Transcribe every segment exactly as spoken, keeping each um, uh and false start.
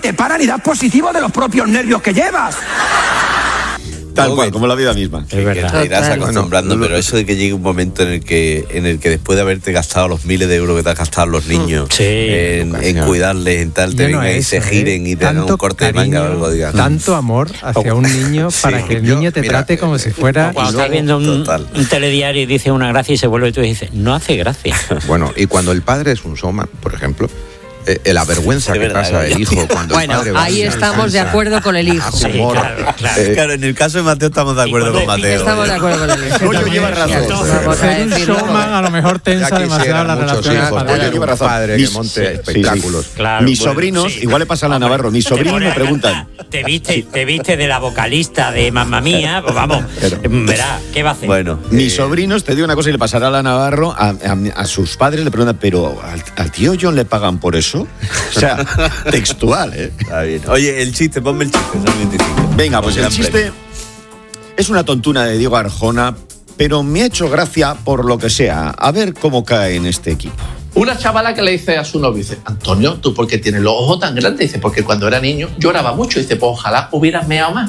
te paran y das positivo de los propios nervios que llevas. Tal cual, como la vida misma. Es verdad. Te irás acostumbrando, Bueno, pero eso de que llegue un momento en el que en el que después de haberte gastado los miles de euros que te has gastado los niños Sí, en, en cuidarles, en tal, te Ya no vengan y es se eso, giren ¿eh? y te hagan Tanto un corte de manga o algo, digan. Tanto amor hacia un niño para que el yo- niño te mira, trate como si fuera... Cuando y estás viendo un, total. un telediario y dice una gracia y se vuelve y tú dices, no hace gracia. Bueno, y cuando el padre es un showman, por ejemplo, eh, eh, la vergüenza De que verdad, pasa el ya. hijo cuando Bueno, el padre va ahí y estamos de alcanza acuerdo con el hijo. a Sí, humor. claro, claro. Eh, Claro, en el caso de Mateo estamos de acuerdo con Mateo. Estamos de acuerdo con el hijo. Goyo lleva razón. Ya, vamos a Ser un decirlo. showman a lo mejor Ya tensa demasiado quisieran la muchos relación hijos, padre. Goyo lleva razón. Padre que Mis- monte sí, espectáculos. Claro, mis bueno, sobrinos, sí. igual le pasa a la Navarro, mis Te sobrinos pones me a preguntan. cantar, Te viste, te viste de la vocalista de Mamma Mía, pues vamos, Pero- verá, ¿qué va a hacer? Bueno, Mis eh, sobrinos, te digo una cosa y le pasará a la Navarro, a, a- a sus padres le preguntan, pero ¿al, al tío John le pagan por eso? O sea, textual, ¿eh? está bien. Oye, el chiste, ponme el chiste, son veinticinco. Venga, pues el Gran chiste premio. es una tontuna de Diego Arjona, pero me ha hecho gracia por lo que sea. A ver cómo cae en este equipo. Una chavala que le dice a su novio, dice, Antonio, ¿tú por qué tienes los ojos tan grandes? Dice, porque cuando era niño lloraba mucho. Dice, pues ojalá hubieras meado más.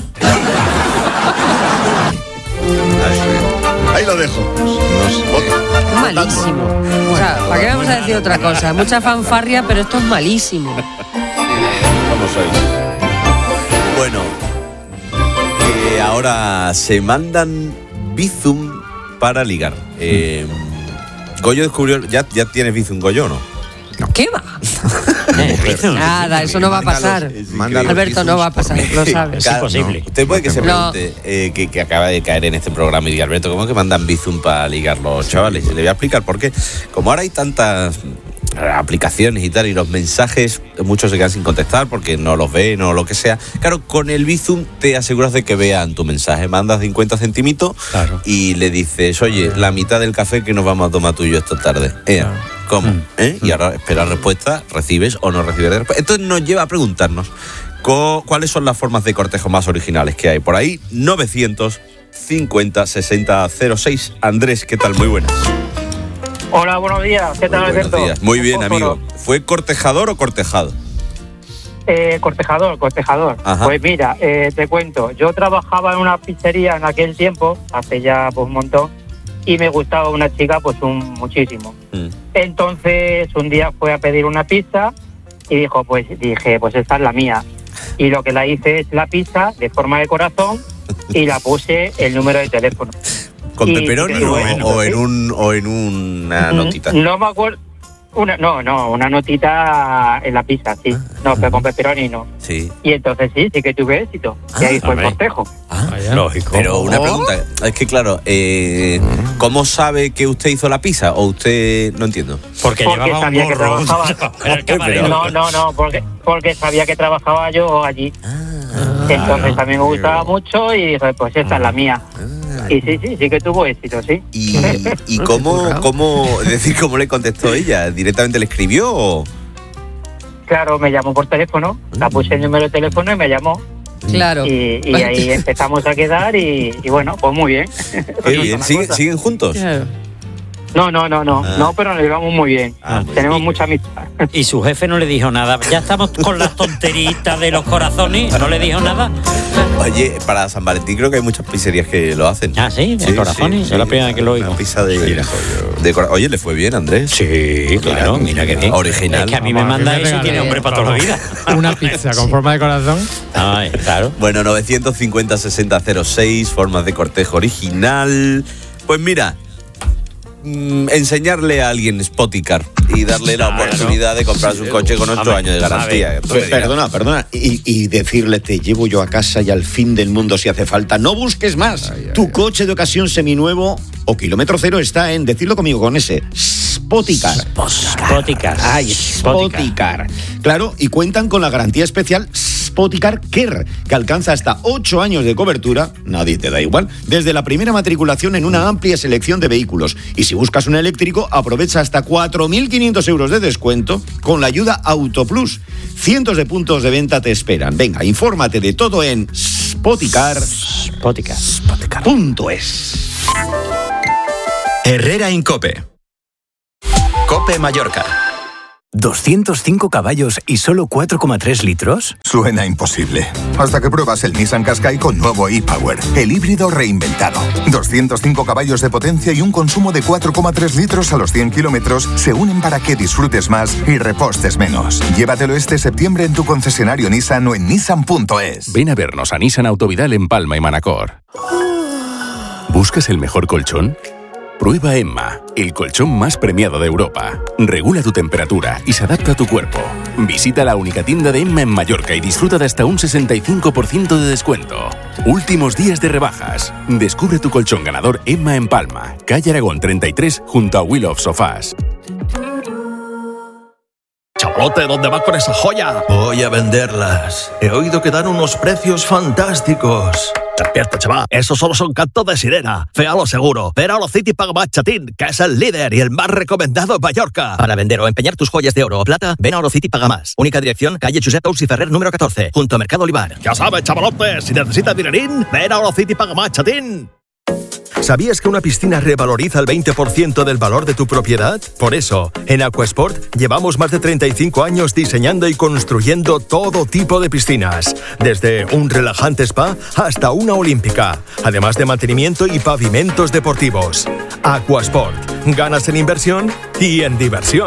Ahí lo dejo. Es malísimo. O sea, ¿para qué vamos a decir otra cosa? Mucha fanfarria, pero esto es malísimo. Vamos ahí. Bueno, que ahora se mandan Bizum para ligar. Eh, Goyo descubrió, ya, ya tienes Bizum, Goyo, ¿no? ¿Qué va? Eh, Bizum. Nada, eso no va a pasar. Mándalos Alberto, no va a pasar, lo sabes. Es imposible. No. Usted puede que se No. pregunte eh, que, que acaba de caer en este programa y diga, Alberto, ¿cómo que mandan Bizum para ligar los chavales? Le voy a explicar por qué. Como ahora hay tantas aplicaciones y tal, y los mensajes, muchos se quedan sin contestar porque no los ven o lo que sea. Claro, con el Bizum te aseguras de que vean tu mensaje. Mandas cincuenta centímetros Claro. y le dices, oye, la mitad del café que nos vamos a tomar tú y yo esta tarde. Ea, ¿cómo? ¿Eh? Y ahora esperas respuesta, recibes o no recibes respuesta. Entonces nos lleva a preguntarnos co- cuáles son las formas de cortejo más originales que hay por ahí. novecientos cincuenta sesenta cero seis. Andrés, ¿qué tal? Muy buenas. Hola, buenos días. ¿Qué tal, Muy buenos Alberto? días. Muy bien, Un fósforo. amigo. ¿Fue cortejador o cortejado? Eh, cortejador, cortejador. Ajá. Pues mira, eh, te cuento. Yo trabajaba en una pizzería en aquel tiempo, hace ya pues, un montón, y me gustaba una chica pues un muchísimo. Mm. Entonces, un día fue a pedir una pizza y dijo, pues dije, pues esta es la mía. Y lo que la hice es la pizza de forma de corazón y la puse el número de teléfono. ¿Con Y- pepperoni y o, bueno, o en ¿sí? un o en una Mm, notita? No me acuerdo. Una, no, no, una notita en la pizza, sí. No, pero con pepperoni no. Sí. Y entonces sí, sí que tuve éxito. y Ah, ahí fue el hombre. cortejo. Ah, Vaya. Lógico. pero una ¿Oh? pregunta, es que claro, eh, ¿cómo sabe que usted hizo la pizza? ¿O usted no entiendo? Porque, Porque llevaba un sabía que gorro. trabajaba. Era el camarero. No, no, no, porque, porque sabía que trabajaba yo allí. Entonces a mí me gustaba mucho y dije, pues esta es la mía. Y sí, sí, sí que tuvo éxito, sí. ¿Y, y cómo, cómo, es decir, cómo le contestó ella? ¿Directamente le escribió o...? Claro, me llamó por teléfono, la puse el número de teléfono y me llamó. Claro. Y, y ahí empezamos a quedar y, y bueno, pues muy bien. Qué bien. ¿Siguen, ¿Siguen juntos? Claro. No, no, no, no, Ah. no, pero nos llevamos muy bien. Ah, muy Tenemos bien. mucha amistad. Y su jefe no le dijo nada. Ya estamos con las tonteritas de los corazones. No le dijo nada. Oye, para San Valentín creo que hay muchas pizzerías que lo hacen. Ah, sí, de corazones. Es la primera vez que lo oigo. Una pizza de, de cora- Oye, ¿le fue bien, Andrés? Sí, claro, mira que bien. Original. Es que a mí me Vamos, manda que me eso y tiene regale, hombre para por toda la favor. vida. Una pizza con forma de corazón. Ay, claro. Bueno, novecientos cincuenta sesenta cero seis, formas de cortejo original. Pues mira, mm, enseñarle a alguien Spoticar y darle la Claro. oportunidad de comprarse un coche con ocho Hombre, años de garantía. a ver, Tú me dirás. Perdona, perdona. Y, y decirle, te llevo yo a casa y al fin del mundo si hace falta. No busques más. tu coche de ocasión seminuevo o kilómetro cero está en, decirlo conmigo con ese, Spoticar. Spoticar. Ay, Spoticar. Claro, y cuentan con la garantía especial Spoticar Care, que alcanza hasta ocho años de cobertura, nadie te da igual, desde la primera matriculación en una amplia selección de vehículos. Y si buscas un eléctrico, aprovecha hasta cuatro mil quinientos euros de descuento con la ayuda Autoplus. Cientos de puntos de venta te esperan. Venga, infórmate de todo en spoticar Spoticar. punto es. Herrera Incope. Cope Mallorca. ¿doscientos cinco caballos y solo cuatro coma tres litros? Suena imposible. Hasta que pruebas el Nissan Qashqai con nuevo e-Power, el híbrido reinventado. doscientos cinco caballos de potencia y un consumo de cuatro coma tres litros a los cien kilómetros se unen para que disfrutes más y repostes menos. Llévatelo este septiembre en tu concesionario Nissan o en nissan punto es. Ven a vernos a Nissan Autovidal en Palma y Manacor. ¿Buscas el mejor colchón? Prueba Emma, el colchón más premiado de Europa. Regula tu temperatura y se adapta a tu cuerpo. Visita la única tienda de Emma en Mallorca y disfruta de hasta un sesenta y cinco por ciento de descuento. Últimos días de rebajas. Descubre tu colchón ganador Emma en Palma, calle Aragón treinta y tres, junto a Will of Sofás. Chavalote, ¿dónde vas con esa joya? Voy a venderlas. He oído que dan unos precios fantásticos. Despierta, chaval. Esos solo son cantos de sirena. Féalo seguro. Ven a Orocity Paga Más Chatín, que es el líder y el más recomendado en Mallorca. Para vender o empeñar tus joyas de oro o plata, ven a Orocity Paga Más. Única dirección, calle Josep Tous y Ferrer número catorce, junto a Mercado Olivar. Ya sabes, chavalote, si necesitas dinerín, ven a Orocity Paga Más Chatín. ¿Sabías que una piscina revaloriza el veinte por ciento del valor de tu propiedad? Por eso, en Aquasport llevamos más de treinta y cinco años diseñando y construyendo todo tipo de piscinas, desde un relajante spa hasta una olímpica, además de mantenimiento y pavimentos deportivos. Aquasport, ganas en inversión y en diversión.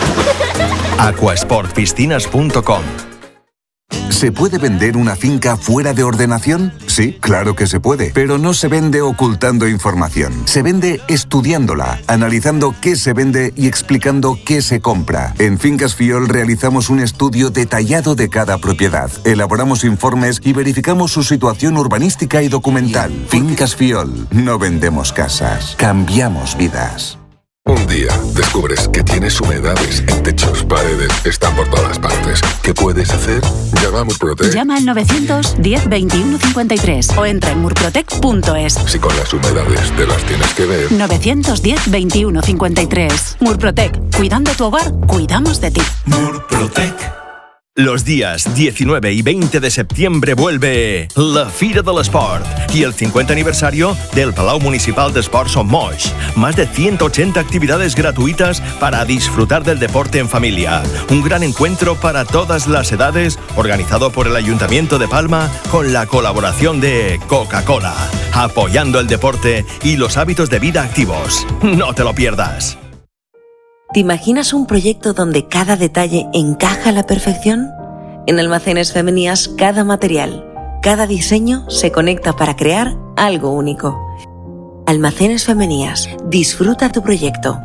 aquasport piscinas punto com. ¿Se puede vender una finca fuera de ordenación? Sí, claro que se puede, pero no se vende ocultando información. Se vende estudiándola, analizando qué se vende y explicando qué se compra. En Fincas Fiol realizamos un estudio detallado de cada propiedad. Elaboramos informes y verificamos su situación urbanística y documental. Fincas Fiol, no vendemos casas, cambiamos vidas. Un día descubres que tienes humedades en techos, paredes, están por todas partes. ¿Qué puedes hacer? Llama a Murprotec. Llama al novecientos diez veintiuno cincuenta y tres o entra en murprotec punto es. Si con las humedades te las tienes que ver. novecientos diez veintiuno cincuenta y tres. Murprotec. Cuidando tu hogar, cuidamos de ti. Murprotec. Los días diecinueve y veinte de septiembre vuelve la Fira de l'Esport y el cincuenta aniversario del Palau Municipal d'Esports Son Moix. Más de ciento ochenta actividades gratuitas para disfrutar del deporte en familia. Un gran encuentro para todas las edades, organizado por el Ayuntamiento de Palma con la colaboración de Coca-Cola, apoyando el deporte y los hábitos de vida activos. No te lo pierdas. ¿Te imaginas un proyecto donde cada detalle encaja a la perfección? En Almacenes Femenías, cada material, cada diseño se conecta para crear algo único. Almacenes Femenías, disfruta tu proyecto.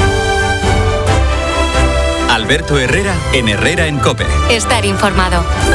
Alberto Herrera en Herrera en COPE. Estar informado.